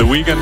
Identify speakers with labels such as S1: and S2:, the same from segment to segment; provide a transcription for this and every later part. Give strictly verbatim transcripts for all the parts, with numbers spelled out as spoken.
S1: The Weeknd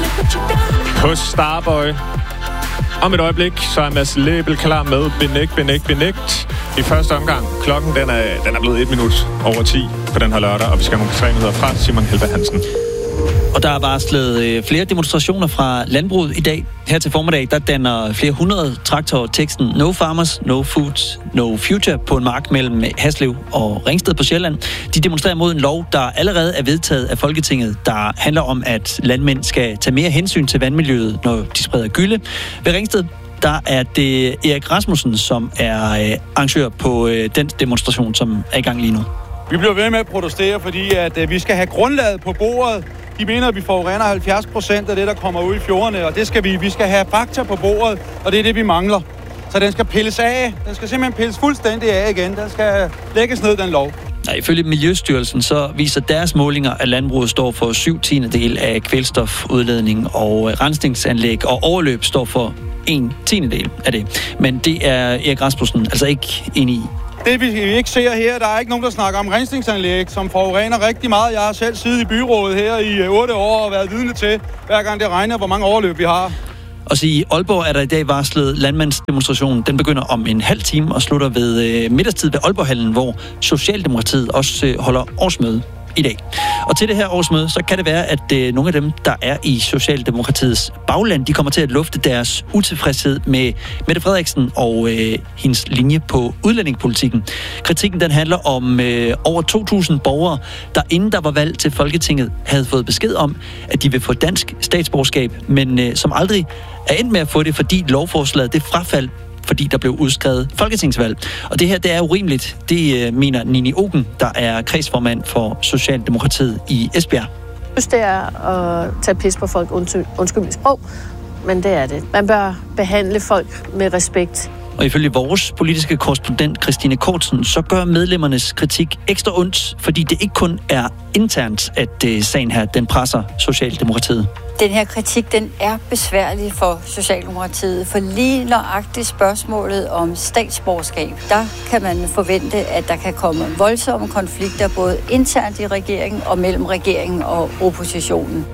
S1: hos Starboy. Om et øjeblik, så er Mads Lebel klar med Benægt, Benægt, Benægt. I første omgang, klokken den er, den er blevet et minut over ti på den her lørdag, og vi skal have nogle tre fra Simon Helberg Hansen.
S2: Og der er varslet øh, flere demonstrationer fra landbruget i dag. Her til formiddag, der danner flere hundrede traktorer teksten No Farmers, No Food, No Future på en mark mellem Haslev og Ringsted på Sjælland. De demonstrerer mod en lov, der allerede er vedtaget af Folketinget, der handler om, at landmænd skal tage mere hensyn til vandmiljøet, når de spreder gylde. Ved Ringsted, der er det Erik Rasmussen, som er øh, arrangør på øh, den demonstration, som er i gang lige nu.
S3: Vi bliver ved med at protestere, fordi at, øh, vi skal have grundlaget på bordet. De mener, at vi forurener halvfjerds procent af det, der kommer ud i fjordene, og det skal vi. Vi skal have fakta på bordet, og det er det, vi mangler. Så den skal pilles af. Den skal simpelthen pilles fuldstændig af igen. Den skal lægges ned, den lov.
S2: Ja, ifølge Miljøstyrelsen så viser deres målinger, at landbruget står for syv tiendedel af kvælstofudledning, og rensningsanlæg og overløb står for en tiendedel af det. Men det er Erik Rasmussen altså ikke enig i.
S3: Det vi ikke ser her, der er ikke nogen, der snakker om rensningsanlæg, som forurener rigtig meget. Jeg har selv siddet i byrådet her i otte år og været vidne til, hver gang det regner, hvor mange overløb vi har.
S2: Og så i Aalborg er der i dag varslet landmandsdemonstrationen. Den begynder om en halv time og slutter ved øh, middagstid ved Aalborghallen, hvor Socialdemokratiet også øh, holder årsmøde i dag. Og til det her årsmøde, så kan det være, at øh, nogle af dem, der er i Socialdemokratiets bagland, de kommer til at lufte deres utilfredshed med Mette Frederiksen og øh, hendes linje på udlændingepolitikken. Kritikken, den handler om øh, over to tusind borgere, der inden der var valg til Folketinget, havde fået besked om, at de vil få dansk statsborgerskab, men øh, som aldrig er endt med at få det, fordi lovforslaget det frafaldt, fordi der blev udskrevet folketingsvalg. Og det her, det er urimeligt. Det øh, mener Nini Ogen, der er kredsformand for Socialdemokratiet i Esbjerg.
S4: Jeg synes, det er at tage pis på folk, undskyld mit sprog, men det er det. Man bør behandle folk med respekt.
S2: Og ifølge vores politiske korrespondent Christine Kortsen, så gør medlemmernes kritik ekstra ondt, fordi det ikke kun er internt, at uh, sagen her, den presser Socialdemokratiet.
S5: Den her kritik, den er besværlig for Socialdemokratiet, for lige nøjagtigt spørgsmålet om statsborgerskab, der kan man forvente, at der kan komme voldsomme konflikter, både internt i regeringen og mellem regeringen og oppositionen.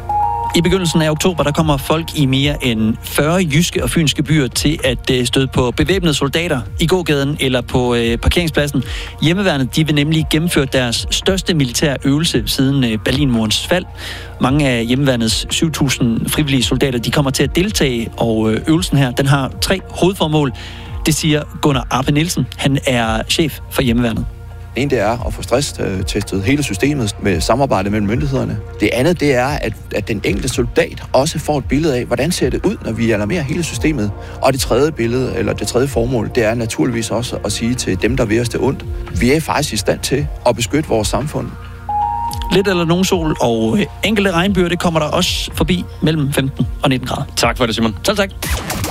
S2: I begyndelsen af oktober, der kommer folk i mere end fyrre jyske og fynske byer til at støde på bevæbnede soldater i gågaden eller på øh, parkeringspladsen. Hjemmeværnet, de vil nemlig gennemføre deres største militære øvelse siden øh, Berlinmurens fald. Mange af hjemmeværnets syv tusind frivillige soldater, de kommer til at deltage, og øh, øvelsen her, den har tre hovedformål. Det siger Gunnar Arpe Nielsen. Han er chef for hjemmeværnet.
S6: En, det er at få stresstestet hele systemet med samarbejde mellem myndighederne. Det andet, det er, at, at den enkelte soldat også får et billede af, hvordan ser det ud, når vi alarmerer hele systemet. Og det tredje billede, eller det tredje formål, det er naturligvis også at sige til dem, der vil os det ondt, vi er faktisk i stand til at beskytte vores samfund.
S2: Lidt eller nogen sol og enkelte regnbyer, det kommer der også forbi mellem femten og nitten grader.
S1: Tak for det, Simon.
S2: Selv tak.